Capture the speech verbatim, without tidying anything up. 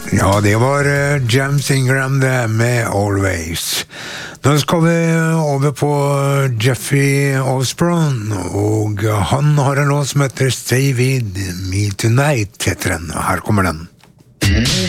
Ja, det var uh, James Ingram det med Always. Nå skal vi over på Jeffrey Osborne, og han har en låt som heter Stay With Me Tonight, heter den. Her kommer den.